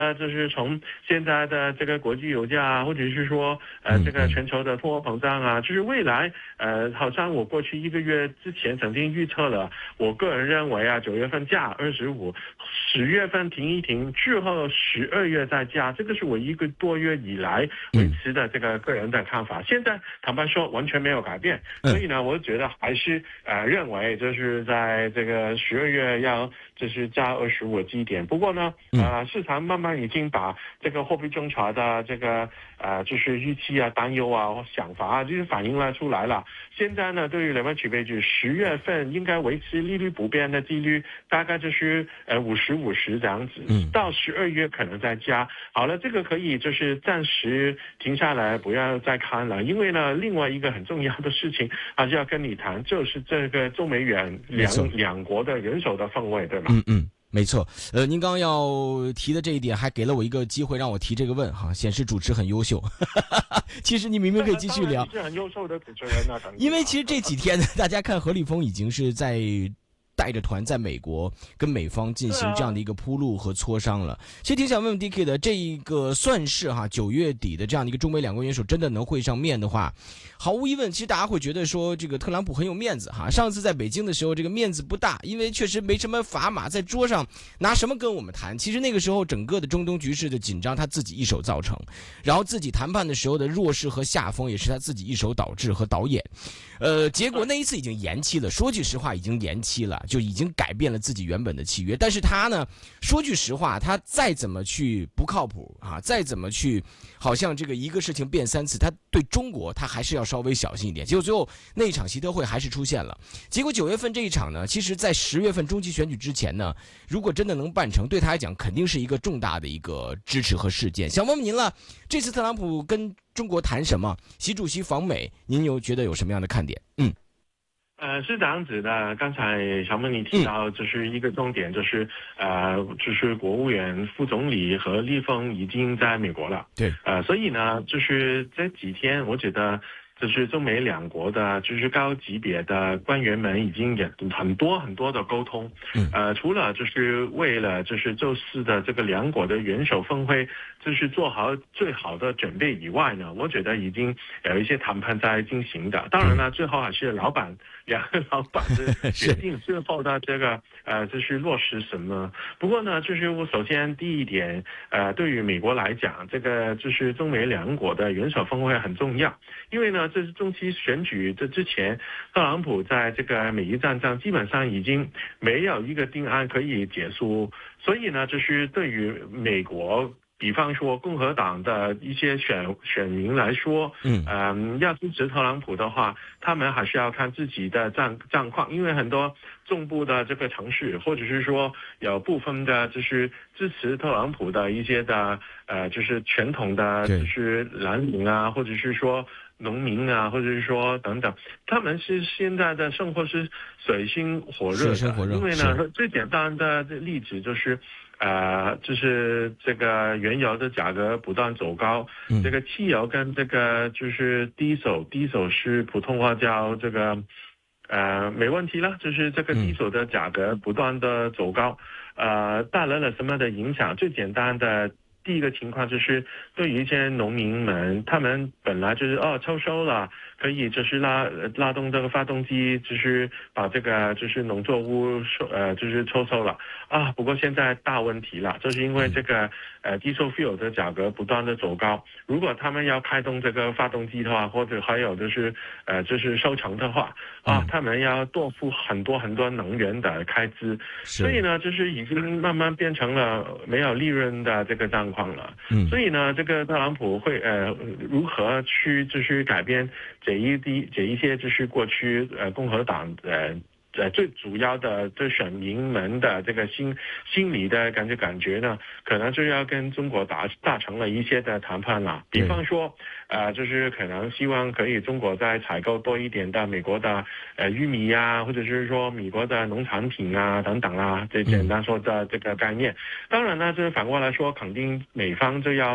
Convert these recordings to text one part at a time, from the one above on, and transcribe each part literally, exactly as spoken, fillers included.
呃，就是从现在的这个国际油价啊，或者是说呃这个全球的通货膨胀啊，就是未来呃好像我过去一个月之前曾经预测了，我个人认为啊九月份加二十五，十月份停一停，之后十二月再加，这个是我一个多月以来维持的这个个人的看法。现在坦白说完全没有改变，所以呢，我觉得还是呃认为就是在这个十二月要就是加二十五基点。不过呢，呃市场慢慢已经把这个货币政策的这个呃就是预期啊、担忧啊、想法啊，就是反映了出来了。现在呢，对于联邦储备局十月份应该维持利率不变的几率，大概就是呃五十五十这样子，到十二月可能再加。好了，这个可以就是暂时停下来，不要再看了，因为呢，另外一个很重要的事情还是要跟你谈，就是这个中美远两两国的元首的氛围，对吗？ 嗯嗯。没错，呃，您刚要提的这一点还给了我一个机会让我提这个问哈，显示主持很优秀。其实你明明可以继续聊， 你是很优秀的主持人啊， 因为其实这几天呢，大家看何立峰已经是在带着团在美国跟美方进行这样的一个铺路和磋商了。其实挺想问问 D K 的，这一个算是哈九月底的这样的一个中美两国元首真的能会上面的话，毫无疑问，其实大家会觉得说这个特朗普很有面子哈。上次在北京的时候，这个面子不大，因为确实没什么砝码在桌上，拿什么跟我们谈？其实那个时候整个的中东局势的紧张，他自己一手造成，然后自己谈判的时候的弱势和下风也是他自己一手导致和导演。呃，结果那一次已经延期了，说句实话，已经延期了，就已经改变了自己原本的契约。但是他呢，说句实话，他再怎么去不靠谱啊，再怎么去，好像这个一个事情变三次，他对中国他还是要稍微小心一点。结果最后那一场习特会还是出现了。结果九月份这一场呢，其实在十月份中期选举之前呢，如果真的能办成，对他来讲肯定是一个重大的一个支持和事件。想问问您了，这次特朗普跟中国谈什么？习主席访美，您有觉得有什么样的看点？嗯， 呃，是这样子的。刚才小梦你提到，就是一个重点，就是、嗯、呃，就是国务院副总理何立峰已经在美国了。 对， 呃，所以呢，就是这几天，我觉得就是中美两国的，就是高级别的官员们已经有很多很多的沟通。嗯，呃，除了就是为了就是周四的这个两国的元首峰会，就是做好最好的准备以外呢，我觉得已经有一些谈判在进行的。当然了，最后还是老板两个老板的决定最后的这个呃，就是落实什么。不过呢，就是我首先第一点，呃，对于美国来讲，这个就是中美两国的元首峰会很重要，因为呢，这是中期选举这之前，特朗普在这个美伊战争基本上已经没有一个定案可以结束，所以呢，就是对于美国，比方说共和党的一些选选民来说，嗯、呃，要支持特朗普的话，他们还是要看自己的战战况，因为很多中部的这个城市，或者是说有部分的就是支持特朗普的一些的呃，就是传统的就是蓝领啊，或者是说农民啊，或者是说等等，他们是现在的生活是水深火热的，因为呢，最简单的例子就是。呃，就是这个原油的价格不断走高，嗯、这个汽油跟这个就是低手，低手是普通话叫这个，呃，没问题了，就是这个低手的价格不断的走高，嗯、呃，带来了什么的影响？最简单的。第一个情况就是对于一些农民们，他们本来就是哦抽收了，可以就是拉拉动这个发动机，就是把这个就是农作物收呃就是抽收了啊。不过现在大问题了，就是因为这个呃 diesel fuel 的价格不断的走高，如果他们要开动这个发动机的话，或者还有就是呃就是收成的话啊，他们要多付很多很多能源的开支，所以呢，就是已经慢慢变成了没有利润的这个账况了。嗯，所以呢，这个特朗普会呃如何去就是改变这一滴这一些就是过去呃共和党呃。呃，最主要的对选民们的这个心心理的感觉感觉呢，可能就要跟中国达达成了一些的谈判了。比方说，呃，就是可能希望可以中国再采购多一点的美国的呃玉米啊，或者是说美国的农产品啊等等啊，这简单说的这个概念。当然呢，就是反过来说，肯定美方就要。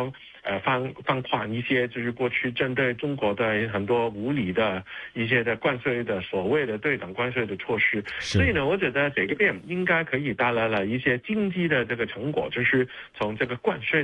呃放放宽一些，就是过去针对中国的很多无理的一些的关税的所谓的对等关税的措施。所以呢，我觉得这个边应该可以带来了一些经济的这个成果，就是从这个关税